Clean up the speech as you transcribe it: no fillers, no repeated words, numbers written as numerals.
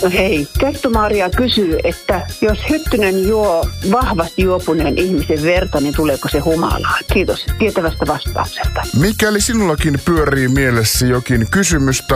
No hei, Kettu-Maria kysyy, että jos Hyttynen juo vahvasti juopuneen ihmisen verta, niin tuleeko se humalaa? Kiitos tietävästä vastauksesta. Mikäli sinullakin pyörii mielessä jokin kysymys